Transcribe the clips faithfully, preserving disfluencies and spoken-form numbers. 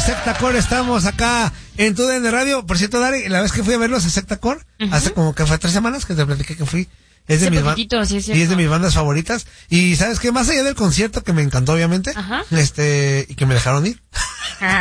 Sectacore, estamos acá en Tu D N Radio. Por cierto, Dari, la vez que fui a verlos a Sectacore, uh-huh. hace como que fue tres semanas que te platiqué que fui. Es de, mis poquitito, sí, es y es de mis bandas favoritas. Y ¿sabes qué? Más allá del concierto, que me encantó, obviamente, ajá. este y que me dejaron ir. Ah,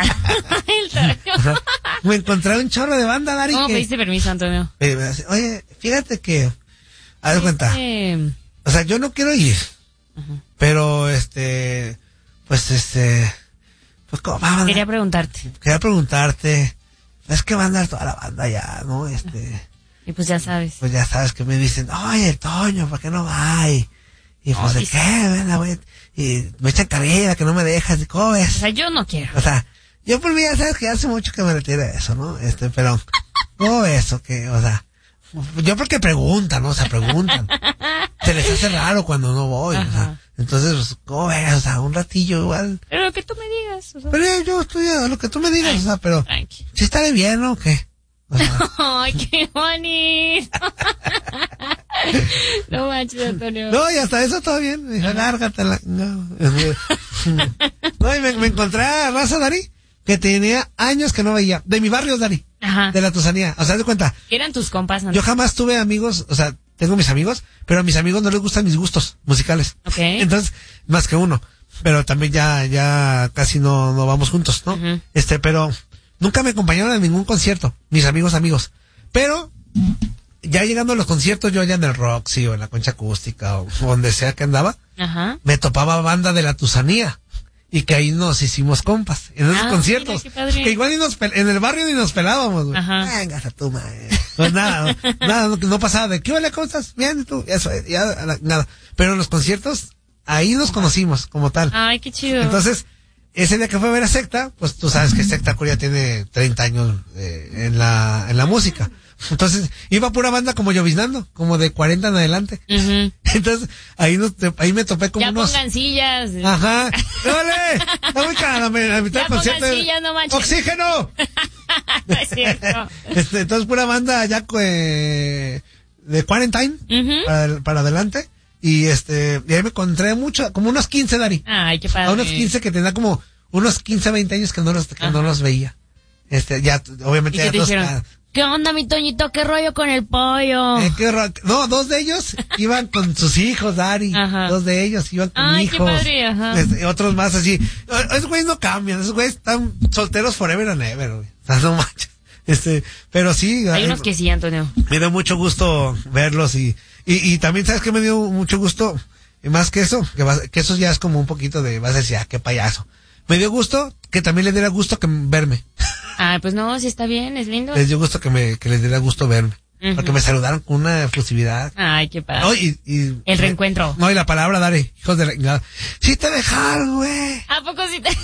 me encontré un chorro de banda, Dari. ¿Cómo que, pediste permiso, Antonio? Eh, oye, fíjate que... Haz de cuenta. Eh... O sea, yo no quiero ir. Uh-huh. Pero, este... Pues, este... Pues, ¿cómo va, Quería preguntarte. Quería preguntarte. Es que va a andar toda la banda ya, ¿no? Este... Y pues ya sabes. Pues ya sabes que me dicen, oye, Toño, ¿por qué no va? Y, y pues, ¿de qué? Ven, güey. Y me echan carrera, que no me dejas, ¿cómo ves? O sea, yo no quiero. O sea, yo por mí ya sabes que hace mucho que me retiré de eso, ¿no? Este, pero, ¿cómo eso? Que, o sea, yo porque preguntan, ¿no? O sea, preguntan. Se les hace raro cuando no voy, ajá. O sea, entonces, pues, ¿cómo ves? O sea, un ratillo igual. Pero lo que tú me digas, o sea. Pero yo, yo estoy a lo que tú me digas, ay, o sea, pero, tranqui. ¿Sí estaré bien o qué? O sea, ¡ay, qué bonito! No manches, Antonio. No, y hasta eso todo bien. Me dijo, lárgatela. No, no y me, me encontré a raza, Dari, que tenía años que no veía. De mi barrio, Dari. Ajá. De la Tusanía. O sea, haz de cuenta. Eran tus compas, ¿no? Yo jamás tuve amigos, o sea, tengo mis amigos, pero a mis amigos no les gustan mis gustos musicales. Ok. Entonces, más que uno. Pero también ya, ya casi no, no vamos juntos, ¿no? Uh-huh. Este, pero... Nunca me acompañaron a ningún concierto, mis amigos amigos. Pero, ya llegando a los conciertos, yo allá en el Roxy o en la Concha Acústica o donde sea que andaba, ajá. me topaba banda de la Tusanía. Y que ahí nos hicimos compas, en esos ah, conciertos. Mira, que igual ni nos pel- en el barrio ni nos pelábamos, güey. Venga, a tu madre. Pues nada, no, nada, no, no pasaba de, ¿qué hola, cómo estás? Bien, ¿y tú? Eso, ya, nada. Pero en los conciertos, ahí nos conocimos, como tal. Ay, qué chido. Entonces, ese día que fue a ver a Secta, pues tú sabes que Sectacore ya tiene treinta años eh, en la en la música. Entonces, iba pura banda como lloviznando, como de cuarenta en adelante. Uh-huh. Entonces, ahí nos, ahí me topé como ya unos... Ya pongan sillas. Ajá. ¡Ole! Está muy cara, a mitad del concierto. Sillas, no manches. ¡Oxígeno! No es cierto. Este, entonces, pura banda ya eh, de quarantine, uh-huh. para, para adelante. Y este, y ahí me encontré mucho, como unos quince, Dari. Ay, qué padre. A unos quince que tenía como unos quince, veinte años que no los, que no los veía. Este, ya, obviamente, ¿y ya qué todos, te dijeron? ¿Qué onda, mi Toñito? ¿Qué rollo con el pollo? Eh, qué ro- no, dos de ellos iban con sus hijos, Dari. Ajá. Dos de ellos iban con ay, hijos. Qué padre, ajá. Este, otros más así. Esos güeyes no cambian, esos güeyes están solteros forever and ever, güey. O sea, no manches. Este, pero sí. Hay eh, unos que sí, Antonio. Me dio mucho gusto verlos y, y, y también, ¿sabes qué me dio mucho gusto? Y más que eso, que, va, que eso ya es como un poquito de, vas a decir, ah, qué payaso. Me dio gusto que también les diera gusto que verme. Ah, pues no, sí está bien, es lindo. Les dio gusto que me, que les diera gusto verme. Uh-huh. Porque me saludaron con una efusividad. Ay, qué padre. No, y, y, el reencuentro. No, y la palabra, Dari, hijos de la... Sí te dejaron, güey. ¿A poco sí te...?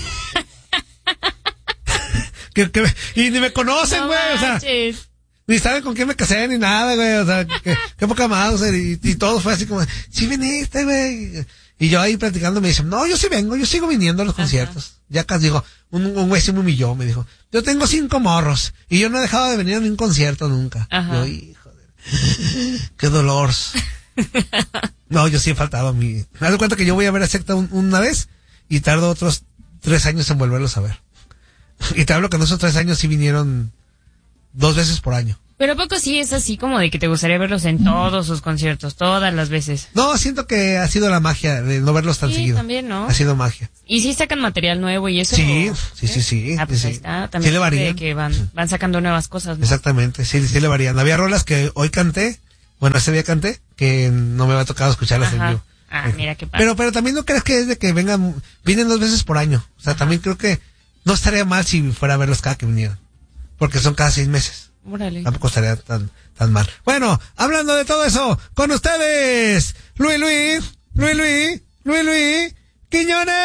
que, que, y ni me conocen, güey, no o sea... Ni saben con quién me casé ni nada, güey, o sea, que, que poca más, o sea, y, y todo fue así como, sí viniste, güey. Y yo ahí platicando me dicen, no, yo sí vengo, yo sigo viniendo a los ajá. conciertos. Ya casi digo, un, un güey se me humilló, me dijo, yo tengo cinco morros y yo no he dejado de venir a ningún concierto nunca. Ajá. Yo, hijo de... qué dolor. No, yo sí he faltado a mí. Me doy cuenta que yo voy a ver a Secta un, una vez y tardo otros tres años en volverlos a ver. Y te hablo que en esos tres años sí vinieron dos veces por año. Pero ¿a poco sí es así como de que te gustaría verlos en todos sus conciertos, todas las veces? No, siento que ha sido la magia de no verlos tan sí, seguido. También, ¿no? Ha sido magia. ¿Y si sacan material nuevo y eso? Sí, sí, sí, sí. Ah, pues sí, ahí está. También sí le varían. que van, van sacando nuevas cosas, ¿no? Exactamente, sí, sí le varían. Había rolas que hoy canté, bueno, ese día canté, que no me había tocado escucharlas ajá. en vivo. Ah, mira qué padre. Pero, pero también no crees que es de que vengan, vienen dos veces por año. O sea, ajá. también creo que no estaría mal si fuera a verlos cada que vinieran. Porque son cada seis meses. Órale. Tampoco estaría tan, tan mal. Bueno, hablando de todo eso, con ustedes, Luis Luis, Luis Luis, Luis Luis, Quiñones.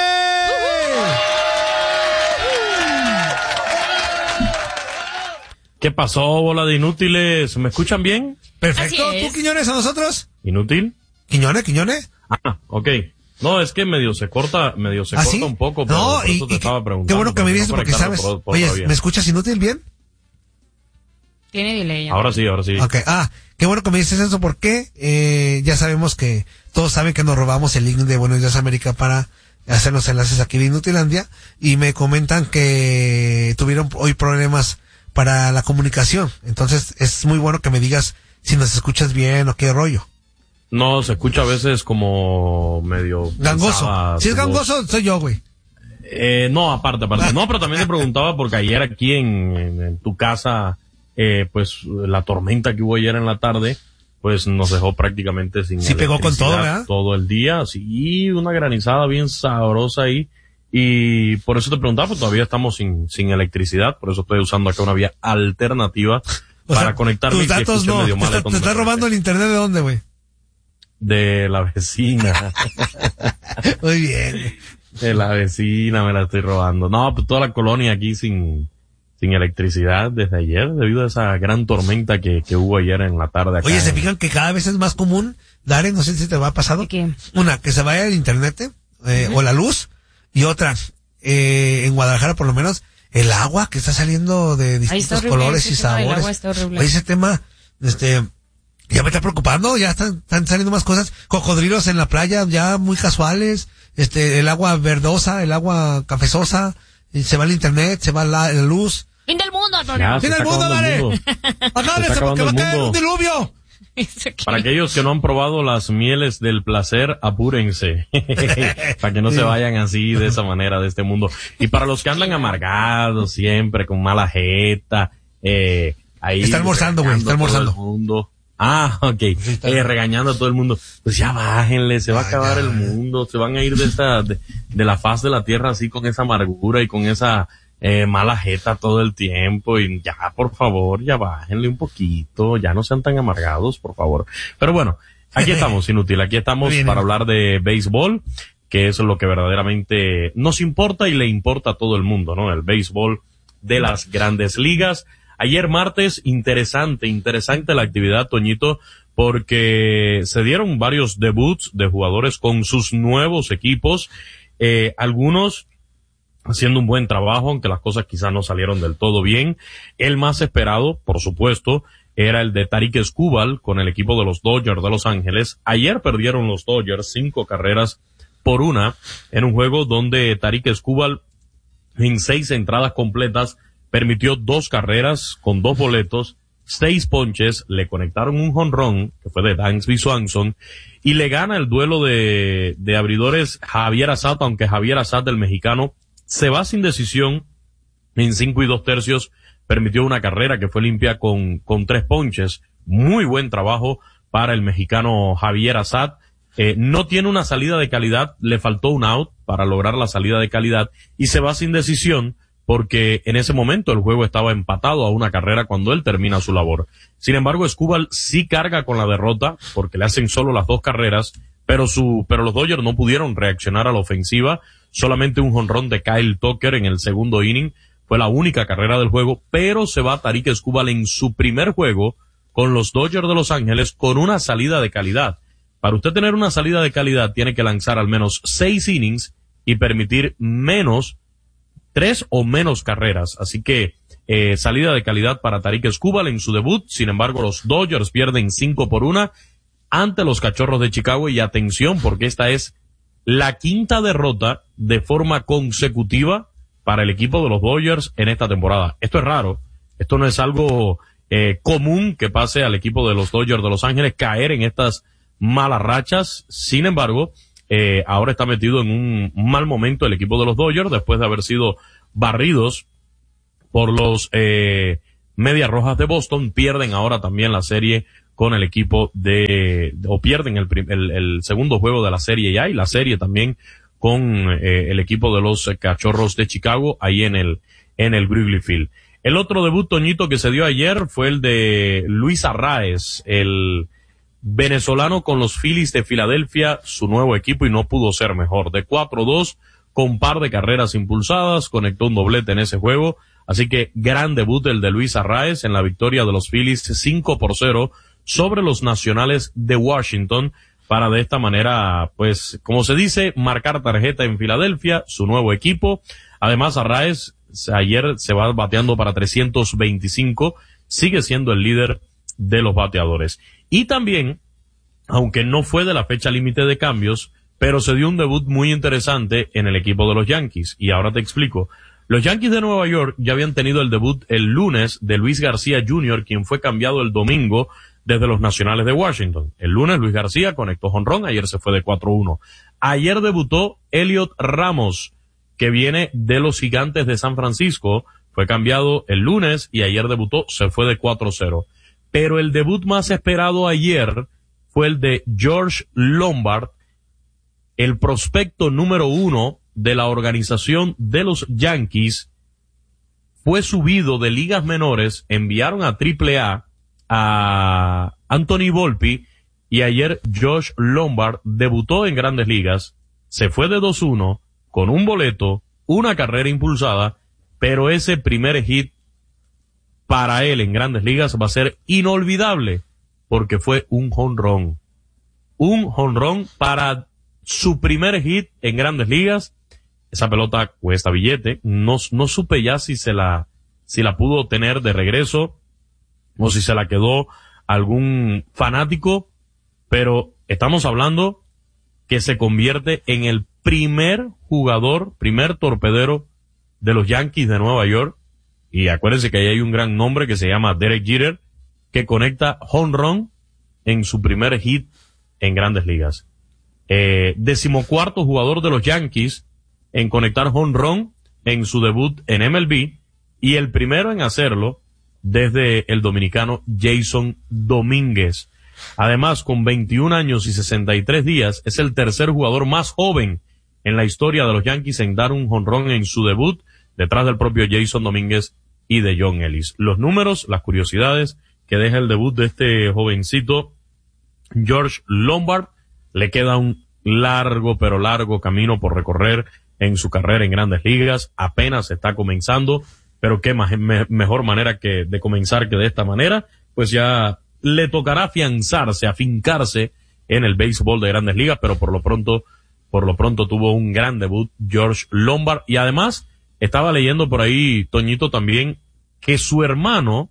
¿Qué pasó, bola de inútiles? ¿Me escuchan bien? Perfecto. ¿Tú, Quiñones, a nosotros? ¿Inútil? ¿Quiñones, Quiñones? Ah, ok. No, es que medio se corta, medio se ¿Ah, corta sí? un poco, pero no, por eso y, te y estaba qué, preguntando. qué bueno que me dices no porque sabes. por, por Oye, ¿me escuchas inútil bien? Tiene delay. Ahora sí, ahora sí. Ok, ah, qué bueno que me dices eso porque eh, ya sabemos que todos saben que nos robamos el link de Buenos Días América para hacen los enlaces aquí de Inutilandia, y me comentan que tuvieron hoy problemas para la comunicación. Entonces es muy bueno que me digas si nos escuchas bien o qué rollo. No, se escucha a veces como medio... gangoso. Si es gangoso, soy yo, güey. Eh, no, aparte, aparte. No, pero también te preguntaba porque ayer aquí en, en, en tu casa, eh, pues la tormenta que hubo ayer en la tarde, pues nos dejó prácticamente sin sí, pegó con todo, ¿verdad? Todo el día, sí, una granizada bien sabrosa ahí. Y por eso te preguntaba, pues todavía estamos sin, sin electricidad, por eso estoy usando acá una vía alternativa o para sea, conectarme. Tus datos no, te, está, te estás robando el internet de dónde, güey? De la vecina. Muy bien. De la vecina me la estoy robando. No, pues toda la colonia aquí sin, sin electricidad desde ayer, debido a esa gran tormenta que, que hubo ayer en la tarde acá. Oye, ¿se fijan que cada vez es más común, Darren, no sé si te va pasado? ¿Qué? Una, que se vaya el internet, eh, uh-huh. o la luz, y otra, eh, en Guadalajara por lo menos, el agua que está saliendo de distintos colores y sabores. Oye, ese tema, este, ya me está preocupando, ya están, están saliendo más cosas, cocodrilos en la playa, ya muy casuales, este, el agua verdosa, el agua cafezosa, y se va el internet, se va la, la luz. ¡Fin del mundo, Antonio! ¡Fin del mundo, dale! ¡Agárrese porque va a caer un diluvio! Para aquellos que no han probado las mieles del placer, apúrense. Para que no se vayan así, de esa manera, de este mundo. Y para los que andan amargados siempre, con mala jeta, eh, ahí. Está almorzando, güey, está almorzando. Todo el mundo. Ah, ok. Sí, eh, regañando a todo el mundo. Pues ya bájenle, se va a acabar ya el mundo, se van a ir de esta, de, de la faz de la tierra así con esa amargura y con esa, eh, mala jeta todo el tiempo, y ya, por favor, ya bájenle un poquito, ya no sean tan amargados, por favor. Pero bueno, aquí estamos, Inútil, aquí estamos bien, para hablar de béisbol, que es lo que verdaderamente nos importa y le importa a todo el mundo, ¿no? El béisbol de las grandes ligas. Ayer martes, interesante, interesante la actividad, Toñito, porque se dieron varios debuts de jugadores con sus nuevos equipos, eh, algunos haciendo un buen trabajo, aunque las cosas quizás no salieron del todo bien. El más esperado, por supuesto, era el de Tarik Skubal con el equipo de los Dodgers de Los Ángeles. Ayer perdieron los Dodgers cinco carreras por una en un juego donde Tarik Skubal en seis entradas completas permitió dos carreras con dos boletos, seis ponches, le conectaron un jonrón, que fue de Dansby Swanson, y le gana el duelo de, de abridores Javier Assad, aunque Javier Assad, el mexicano, se va sin decisión en cinco y dos tercios, permitió una carrera que fue limpia con, con tres ponches. Muy buen trabajo para el mexicano Javier Assad. Eh, no tiene una salida de calidad, le faltó un out para lograr la salida de calidad, y se va sin decisión, porque en ese momento el juego estaba empatado a una carrera cuando él termina su labor. Sin embargo, Skubal sí carga con la derrota, porque le hacen solo las dos carreras, pero su, pero los Dodgers no pudieron reaccionar a la ofensiva. Solamente un jonrón de Kyle Tucker en el segundo inning fue la única carrera del juego, pero se va Tarik Skubal en su primer juego con los Dodgers de Los Ángeles con una salida de calidad. Para usted tener una salida de calidad, tiene que lanzar al menos seis innings y permitir menos tres o menos carreras, así que eh, salida de calidad para Tarik Skubal en su debut. Sin embargo, los Dodgers pierden cinco por una ante los Cachorros de Chicago, y atención porque esta es la quinta derrota de forma consecutiva para el equipo de los Dodgers en esta temporada. Esto es raro, esto no es algo eh, común que pase al equipo de los Dodgers de Los Ángeles caer en estas malas rachas. Sin embargo, Eh, ahora está metido en un mal momento el equipo de los Dodgers después de haber sido barridos por los eh, Medias Rojas de Boston. Pierden ahora también la serie con el equipo de, o pierden el, el, el segundo juego de la serie ya, y la serie también con eh, el equipo de los Cachorros de Chicago ahí en el, en el Wrigley Field. El otro debut, Toñito, que se dio ayer fue el de Luis Arraez, el venezolano con los Phillies de Filadelfia, su nuevo equipo, y no pudo ser mejor. De cuatro dos, con par de carreras impulsadas, conectó un doblete en ese juego, así que gran debut el de Luis Arraez en la victoria de los Phillies cinco por cero sobre los Nacionales de Washington, para de esta manera, pues, como se dice, marcar tarjeta en Filadelfia, su nuevo equipo. Además, Arraez ayer se va bateando para trescientos veinticinco, sigue siendo el líder de los bateadores. Y también, aunque no fue de la fecha límite de cambios, pero se dio un debut muy interesante en el equipo de los Yankees, y ahora te explico. Los Yankees de Nueva York ya habían tenido el debut el lunes de Luis García junior, quien fue cambiado el domingo desde los Nacionales de Washington. El lunes Luis García conectó jonrón, ayer se fue de cuatro uno. Ayer debutó Elliot Ramos, que viene de los Gigantes de San Francisco, fue cambiado el lunes y ayer debutó, se fue de cuatro cero. Pero el debut más esperado ayer fue el de George Lombard, el prospecto número uno de la organización de los Yankees. Fue subido de ligas menores, enviaron a triple A a Anthony Volpi, y ayer Josh Lombard debutó en Grandes Ligas, se fue de dos uno, con un boleto, una carrera impulsada, pero ese primer hit para él en Grandes Ligas va a ser inolvidable, porque fue un jonrón. Un jonrón para su primer hit en Grandes Ligas. Esa pelota cuesta billete, no, no supe ya si se la, si la pudo tener de regreso, o si se la quedó algún fanático, pero estamos hablando que se convierte en el primer jugador, primer torpedero de los Yankees de Nueva York, y acuérdense que ahí hay un gran nombre que se llama Derek Jeter, que conecta home run en su primer hit en Grandes Ligas. Eh, decimocuarto jugador de los Yankees en conectar home run en su debut en M L B, y el primero en hacerlo desde el dominicano Jason Domínguez. Además, con veintiún años y sesenta y tres días, es el tercer jugador más joven en la historia de los Yankees en dar un jonrón en su debut, detrás del propio Jason Domínguez y de John Ellis. Los números, las curiosidades que deja el debut de este jovencito George Lombard, le queda un largo, pero largo camino por recorrer en su carrera en Grandes Ligas. Apenas está comenzando, pero qué más, me, mejor manera que de comenzar que de esta manera, pues ya le tocará afianzarse, afincarse en el béisbol de Grandes Ligas, pero por lo pronto, por lo pronto tuvo un gran debut George Lombard. Y además, estaba leyendo por ahí, Toñito, también, que su hermano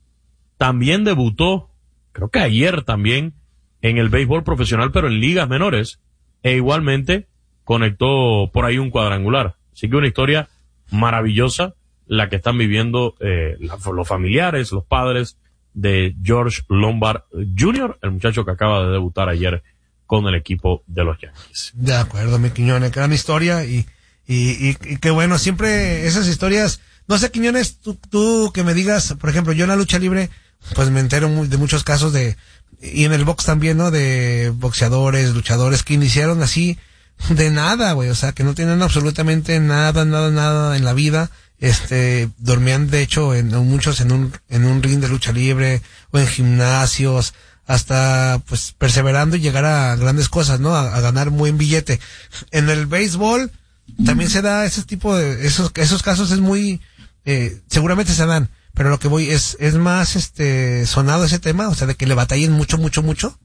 también debutó, creo que ayer también, en el béisbol profesional, pero en ligas menores, e igualmente conectó por ahí un cuadrangular. Así que una historia maravillosa la que están viviendo eh, la, los familiares, los padres de George Lombard junior, el muchacho que acaba de debutar ayer con el equipo de los Yankees. De acuerdo, mi Quiñones, gran historia, y, y, y, y que bueno, siempre esas historias, no sé, Quiñones, tú, tú que me digas, por ejemplo, yo en la lucha libre, pues me entero muy, de muchos casos de, y en el box también, ¿no? De boxeadores, luchadores que iniciaron así, de nada, güey, o sea, que no tienen absolutamente nada, nada, nada en la vida. Este, dormían de hecho en muchos en un, en un ring de lucha libre o en gimnasios, hasta pues perseverando y llegar a grandes cosas, ¿no? A, a ganar buen billete. En el béisbol también se da ese tipo de, esos, esos casos es muy, eh, seguramente se dan, pero lo que voy es, es más este, sonado ese tema, o sea, de que le batallen mucho, mucho, mucho.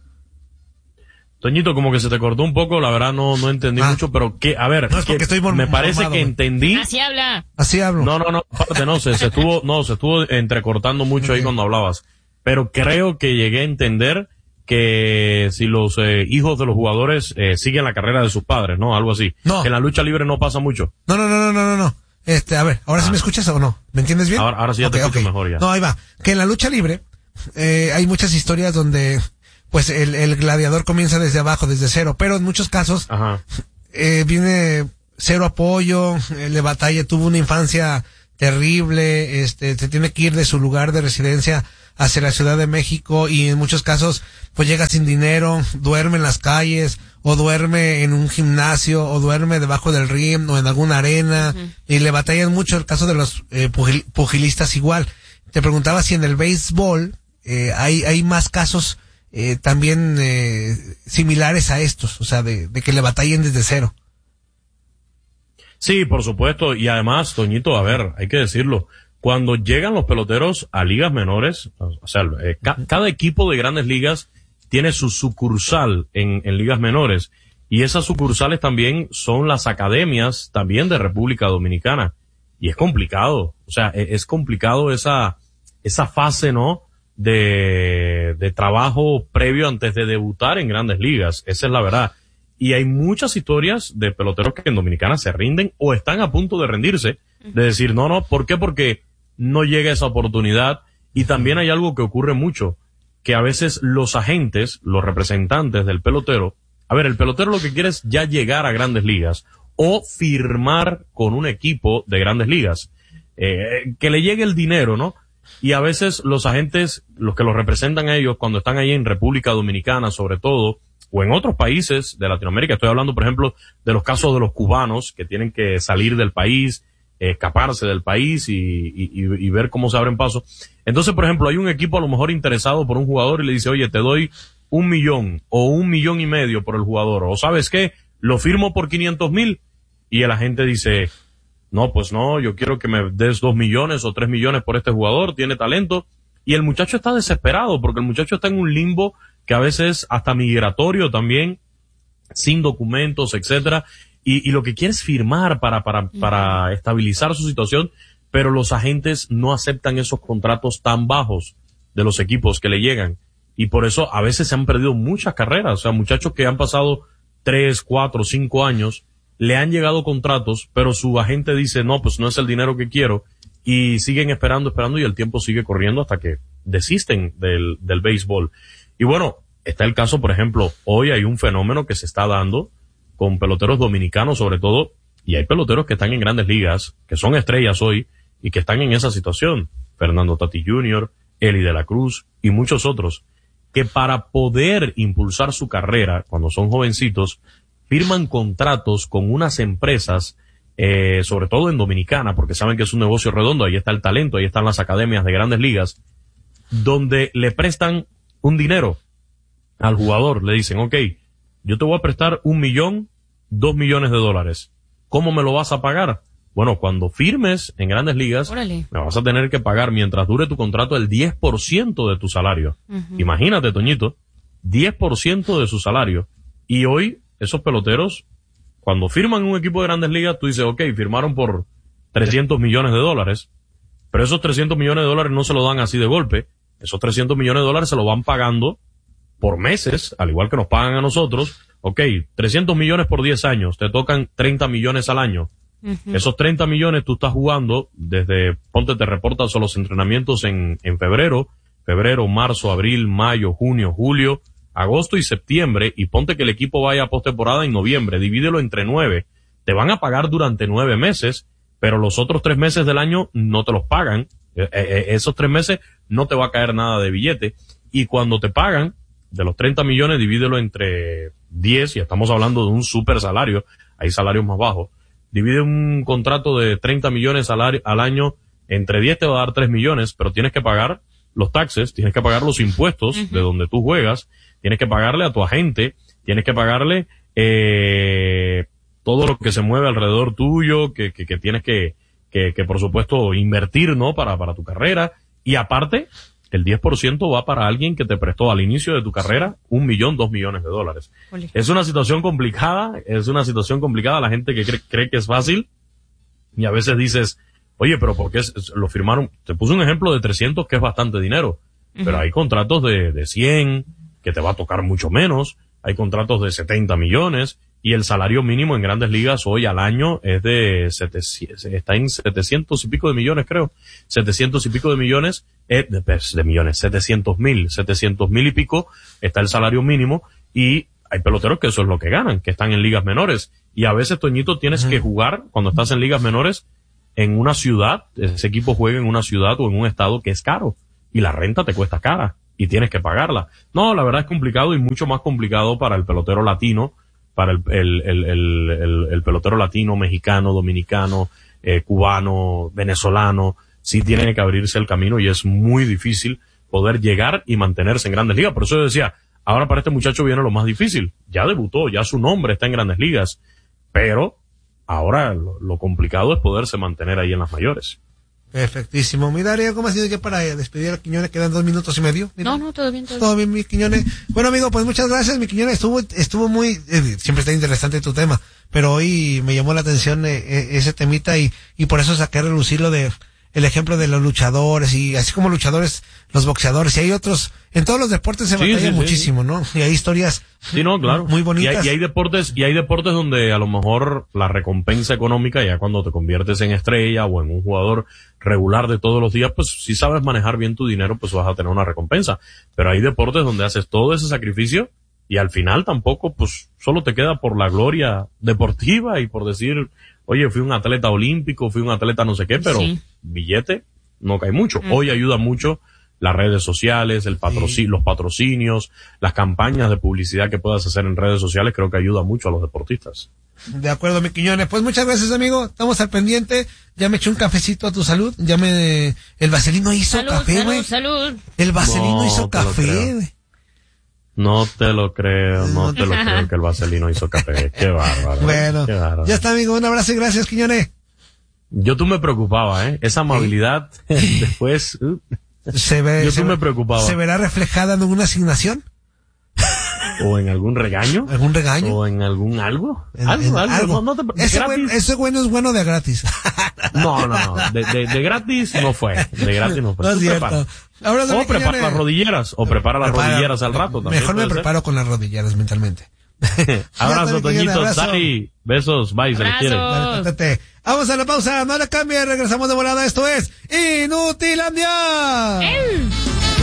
Toñito, como que se te cortó un poco, la verdad no, no entendí ah. mucho, pero que, a ver, no, es porque estoy me parece formado, que entendí. Así habla. Así hablo. No, no, no, aparte no, se, se estuvo, no, se estuvo entrecortando mucho okay. ahí cuando hablabas. Pero creo que llegué a entender que si los eh, hijos de los jugadores eh, siguen la carrera de sus padres, ¿no? Algo así. No. Que en la lucha libre no pasa mucho. No, no, no, no, no, no, no. Este, a ver, ¿ahora ah. sí me escuchas o no? ¿Me entiendes bien? Ahora, ahora sí ya okay, te escucho okay. mejor ya. No, ahí va. Que en la lucha libre, eh, hay muchas historias donde pues el, el gladiador comienza desde abajo, desde cero, pero en muchos casos Ajá. Eh, viene cero apoyo, eh, le batalla, tuvo una infancia terrible, este, se tiene que ir de su lugar de residencia hacia la Ciudad de México y en muchos casos pues llega sin dinero, duerme en las calles o duerme en un gimnasio o duerme debajo del ring o en alguna arena uh-huh. y le batallan mucho. El caso de los eh, pugil, pugilistas igual. Te preguntaba si en el béisbol eh, hay, hay más casos Eh, también eh, similares a estos, o sea, de, de que le batallen desde cero. Sí, por supuesto, y además, Toñito, a ver, hay que decirlo, cuando llegan los peloteros a ligas menores, o sea, eh, ca- cada equipo de Grandes Ligas tiene su sucursal en, en ligas menores, y esas sucursales también son las academias también de República Dominicana, y es complicado, o sea, es, es complicado esa, esa fase, ¿no?, de, de trabajo previo antes de debutar en Grandes Ligas. Esa es la verdad. Y hay muchas historias de peloteros que en Dominicana se rinden o están a punto de rendirse, de decir, no, no, ¿por qué? Porque no llega esa oportunidad. Y también hay algo que ocurre mucho, que a veces los agentes, los representantes del pelotero, a ver, el pelotero lo que quiere es ya llegar a Grandes Ligas o firmar con un equipo de Grandes Ligas, eh, que le llegue el dinero, ¿no? Y a veces los agentes, los que los representan a ellos, cuando están ahí en República Dominicana, sobre todo, o en otros países de Latinoamérica, estoy hablando, por ejemplo, de los casos de los cubanos que tienen que salir del país, eh, escaparse del país y, y, y ver cómo se abren paso. Entonces, por ejemplo, hay un equipo a lo mejor interesado por un jugador y le dice, oye, te doy un millón o un millón y medio por el jugador, o ¿sabes qué? Lo firmo por quinientos mil. Y el agente dice, no, pues no, yo quiero que me des dos millones o tres millones por este jugador, tiene talento. Y el muchacho está desesperado porque el muchacho está en un limbo que a veces hasta migratorio también, sin documentos, etcétera, y, y lo que quiere es firmar para, para, para estabilizar su situación, pero los agentes no aceptan esos contratos tan bajos de los equipos que le llegan, y por eso a veces se han perdido muchas carreras. O sea, muchachos que han pasado tres, cuatro, cinco años, le han llegado contratos, pero su agente dice, no, pues no es el dinero que quiero, y siguen esperando, esperando, y el tiempo sigue corriendo hasta que desisten del, del béisbol. Y bueno, está el caso, por ejemplo, hoy hay un fenómeno que se está dando con peloteros dominicanos sobre todo, y hay peloteros que están en Grandes Ligas, que son estrellas hoy, y que están en esa situación. Fernando Tatis junior, Eli de la Cruz, y muchos otros, que para poder impulsar su carrera, cuando son jovencitos, firman contratos con unas empresas, eh, sobre todo en Dominicana, porque saben que es un negocio redondo, ahí está el talento, ahí están las academias de Grandes Ligas, donde le prestan un dinero al jugador. Le dicen, ok, yo te voy a prestar un millón, dos millones de dólares. ¿Cómo me lo vas a pagar? Bueno, cuando firmes en Grandes Ligas, Órale. me vas a tener que pagar, mientras dure tu contrato, el diez por ciento de tu salario. Uh-huh. Imagínate, Toñito, diez por ciento de su salario. Y hoy, esos peloteros, cuando firman un equipo de Grandes Ligas, tú dices, ok, firmaron por trescientos millones de dólares, pero esos trescientos millones de dólares no se lo dan así de golpe. Esos trescientos millones de dólares se lo van pagando por meses, al igual que nos pagan a nosotros. Ok, trescientos millones por diez años, te tocan treinta millones al año. Uh-huh. Esos treinta millones tú estás jugando desde, ponte, te reportas a los entrenamientos en, en febrero, febrero, marzo, abril, mayo, junio, julio, agosto y septiembre, y ponte que el equipo vaya a postemporada en noviembre, divídelo entre nueve. Te van a pagar durante nueve meses, pero los otros tres meses del año no te los pagan. Eh, eh, esos tres meses no te va a caer nada de billete, y cuando te pagan, de los treinta millones, divídelo entre diez, y estamos hablando de un super salario, hay salarios más bajos, divide un contrato de treinta millones al, al año, entre diez te va a dar tres millones, pero tienes que pagar los taxes, tienes que pagar los impuestos uh-huh. de donde tú juegas, tienes que pagarle a tu agente, tienes que pagarle eh todo lo que se mueve alrededor tuyo, que, que, que tienes que, que, que por supuesto invertir, ¿no? Para, para tu carrera. Y aparte, el diez por ciento va para alguien que te prestó al inicio de tu carrera un millón, dos millones de dólares. Ole. Es una situación complicada, es una situación complicada. La gente que cree, cree que es fácil, y a veces dices, oye, pero ¿por qué lo firmaron? Te puse un ejemplo de trescientos, que es bastante dinero, uh-huh. pero hay contratos de, de cien, que te va a tocar mucho menos, hay contratos de setenta millones, y el salario mínimo en Grandes Ligas hoy al año es de setecientos, está en setecientos y pico de millones, creo. setecientos y pico de millones, eh, de, de millones, setecientos mil, setecientos mil y pico está el salario mínimo, y hay peloteros que eso es lo que ganan, que están en ligas menores. Y a veces, Toñito, tienes uh-huh. que jugar, cuando estás en ligas menores, en una ciudad, ese equipo juega en una ciudad o en un estado que es caro, y la renta te cuesta cara, y tienes que pagarla. No, la verdad es complicado, y mucho más complicado para el pelotero latino, para el, el, el, el, el, el pelotero latino, mexicano, dominicano, eh, cubano, venezolano. Sí tiene que abrirse el camino, y es muy difícil poder llegar y mantenerse en Grandes Ligas. Por eso yo decía, ahora para este muchacho viene lo más difícil. Ya debutó, ya su nombre está en Grandes Ligas, pero ahora lo, lo complicado es poderse mantener ahí en las mayores. Perfectísimo. Mira, Darío, ¿cómo ha sido que para despedir a Quiñones quedan dos minutos y medio? Mira. No, no, todo bien, todo bien. Todo bien, mi Quiñones. Bueno, amigo, pues muchas gracias, mi Quiñones. Estuvo, estuvo muy, eh, siempre está interesante tu tema, pero hoy me llamó la atención eh, ese temita, y, y por eso saqué a relucir lo de el ejemplo de los luchadores y así como luchadores, los boxeadores y hay otros, en todos los deportes se Sí, batalla sí, muchísimo, sí. ¿no? Y hay historias Sí, no, claro. muy Y bonitas. hay, y hay deportes, y hay deportes donde a lo mejor la recompensa económica, ya cuando te conviertes en estrella o en un jugador regular de todos los días, pues si sabes manejar bien tu dinero, pues vas a tener una recompensa. Pero hay deportes donde haces todo ese sacrificio y al final tampoco, pues solo te queda por la gloria deportiva y por decir, oye, fui un atleta olímpico, fui un atleta no sé qué, pero Sí. billete no cae mucho. Mm. Hoy ayuda mucho las redes sociales, el patroci- Sí. los patrocinios, las campañas de publicidad que puedas hacer en redes sociales, creo que ayuda mucho a los deportistas. De acuerdo, mi Quiñones. Pues muchas gracias, amigo. Estamos al pendiente. Ya me eché un cafecito a tu salud. Ya me, el vaselino hizo Salud, café, güey. salud, salud. El vaselino No, hizo te lo café, creo. güey. No te lo creo, no te lo creo que el vaselino hizo café. Qué bárbaro. Bueno, qué bárbaro. ya está, amigo. Un abrazo y gracias, Quiñones. Yo tú me preocupaba, ¿eh? Esa amabilidad después... uh, Se ve, Yo se tú ve- me preocupaba. ¿Se verá reflejada en una asignación? o en algún regaño. ¿Algún regaño? O en algún algo. En- algo, en algo. algo. No, no te, ese, gratis. güey, ese güey no es bueno de gratis. No, no, no. De, de, de gratis no fue. De gratis no fue. No es Tú cierto. prepara. Abrazo, O mi prepara Quiñones. las rodilleras. O prepara las Prepara- rodilleras al rato también. Mejor me puede ser. preparo con las rodilleras mentalmente. Abrazo, Ya, Toñito. abrazo. Sari. Besos. Bye. Se les quiere. Abrazo. Dale, tete. Vamos a la pausa, no la cambie, regresamos de volada. Esto es Inutilandia. ¡Eh!